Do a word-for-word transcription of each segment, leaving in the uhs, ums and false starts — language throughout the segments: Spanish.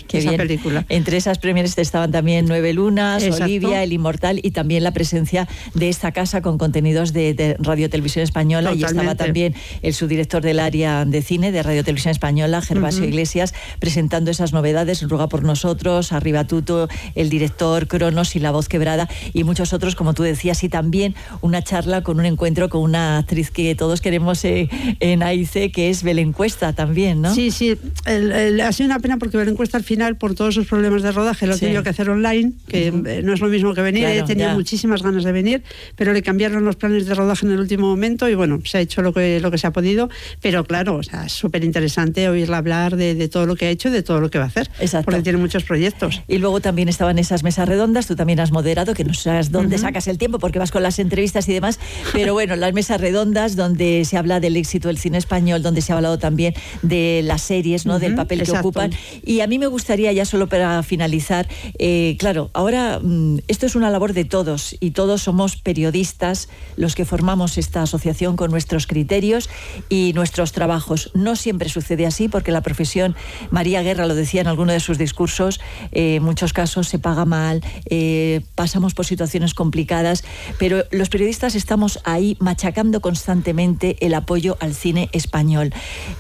Qué esa bien. película. Entre esas premieres estaban también Nueve Lunas, Exacto. Olivia, El Inmortal, y también la presencia de esta casa con contenidos de, de Radio Televisión Española. Totalmente. Y estaba también el subdirector del área de cine de Radio Televisión Española, Gervasio uh-huh. Iglesias, presentando esas novedades, Ruega por nosotros, Arriba Tuto, el director, Cronos y La voz quebrada, y muchos otros, como tú decías, y también una charla con un encuentro con una actriz que todos queremos eh, en A I C, que es Belén Cuesta también, ¿no? Sí, sí, el, el, ha sido una pena porque Belén Cuesta al final, por todos sus problemas de rodaje, lo ha sí. tenido que hacer online, que uh-huh. eh, no es lo mismo que venir. Claro, he tenido ya. muchísimas ganas de venir, pero le cambiaron los planes de rodaje en el último momento y bueno, se ha hecho lo que, lo que se ha podido, pero claro, o sea, es súper interesante oírla hablar de, de todo lo que ha hecho y de todo lo que va a hacer. Exacto. Porque tiene muchos proyectos. Y luego también estaban esas mesas redondas, tú también has moderado, que no sabes dónde uh-huh. sacas el tiempo porque vas con las entrevistas y demás, pero bueno, las mesas redondas donde se habla del éxito del cine español, donde se ha hablado también de las series, ¿no? Uh-huh. Del papel Exacto. que ocupan. Y a mí me gustaría, ya solo para finalizar, eh, claro, ahora mmm, esto es una labor de todos y todos somos periodistas los que formamos esta asociación con nuestros criterios y nuestros trabajos. No siempre sucede así porque la profesión, María Guerra lo decía en alguno de sus discursos, eh, en muchos casos se paga mal, eh, pasamos por situaciones complicadas, pero los periodistas estamos ahí machacando constantemente el apoyo al cine español.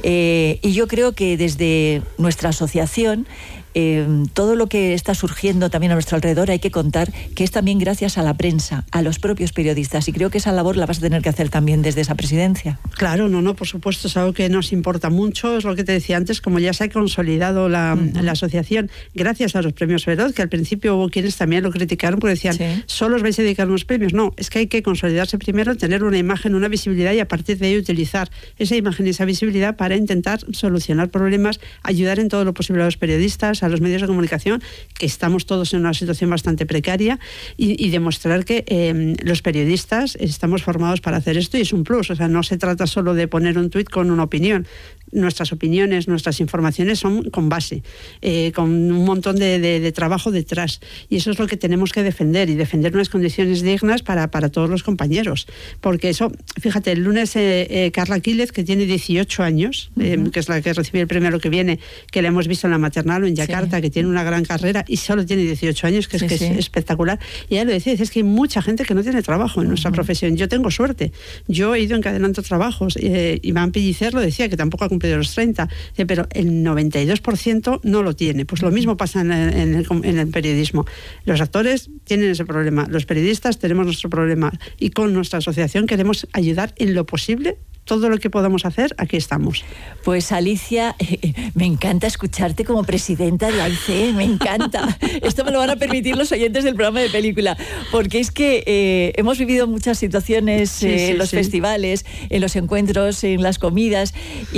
Eh, y yo creo que desde nuestra asociación, Eh, todo lo que está surgiendo también a nuestro alrededor hay que contar que es también gracias a la prensa, a los propios periodistas, y creo que esa labor la vas a tener que hacer también desde esa presidencia. Claro, no, no, por supuesto, es algo que nos importa mucho, es lo que te decía antes, como ya se ha consolidado la, uh-huh. la asociación gracias a los premios Feroz, que al principio hubo quienes también lo criticaron porque decían, sí. solo os vais a dedicar unos premios. No, es que hay que consolidarse primero, tener una imagen, una visibilidad y a partir de ahí utilizar esa imagen y esa visibilidad para intentar solucionar problemas, ayudar en todo lo posible a los periodistas, a los medios de comunicación, que estamos todos en una situación bastante precaria, y, y demostrar que eh, los periodistas estamos formados para hacer esto y es un plus. O sea, no se trata solo de poner un tuit con una opinión. Nuestras opiniones, nuestras informaciones son con base, eh, con un montón de, de, de trabajo detrás, y eso es lo que tenemos que defender, y defender unas condiciones dignas para, para todos los compañeros, porque eso, fíjate, el lunes eh, eh, Carla Quílez, que tiene dieciocho años, uh-huh. eh, que es la que recibió el premio que viene, que la hemos visto en la maternal o en Yakarta, sí. que tiene una gran carrera y solo tiene dieciocho años, que es, sí, que sí. es espectacular, y ella lo decía, es que hay mucha gente que no tiene trabajo en nuestra uh-huh. profesión. Yo tengo suerte, yo he ido encadenando trabajos, eh, Iván Pellicer lo decía, que tampoco ha cumplido los treinta, pero el noventa y dos por ciento no lo tiene. Pues lo mismo pasa en el, en, el, en el periodismo. Los actores tienen ese problema, los periodistas tenemos nuestro problema, y con nuestra asociación queremos ayudar en lo posible. Todo lo que podamos hacer, aquí estamos. Pues Alicia, eh, me encanta escucharte como presidenta de A I C, me encanta. Esto me lo van a permitir los oyentes del programa de película, porque es que eh, hemos vivido muchas situaciones sí, eh, sí, en los sí. festivales, en los encuentros, en las comidas,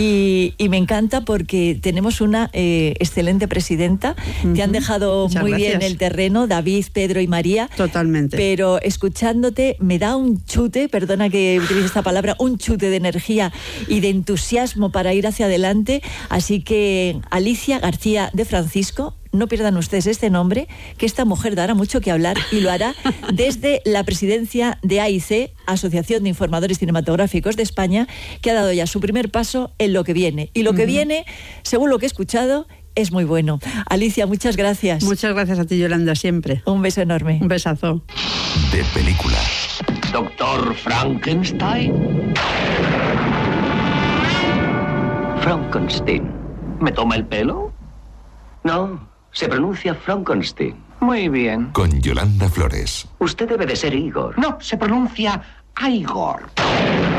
y, y me encanta porque tenemos una eh, excelente presidenta. Uh-huh. Te han dejado Muchas muy gracias. bien el terreno, David, Pedro y María. Totalmente. Pero escuchándote me da un chute, perdona que utilice esta palabra, un chute de energía y de entusiasmo para ir hacia adelante. Así que Alicia García de Francisco, no pierdan ustedes este nombre, que esta mujer dará mucho que hablar y lo hará desde la presidencia de A I C, Asociación de Informadores Cinematográficos de España, que ha dado ya su primer paso en lo que viene. Y lo que uh-huh. viene, según lo que he escuchado, es muy bueno. Alicia, muchas gracias. Muchas gracias a ti, Yolanda, siempre. Un beso enorme. Un besazo. De película. Doctor Frankenstein. Frankenstein. ¿Me toma el pelo? No, se pronuncia Frankenstein. Muy bien. Con Yolanda Flores. Usted debe de ser Igor. No, se pronuncia Igor.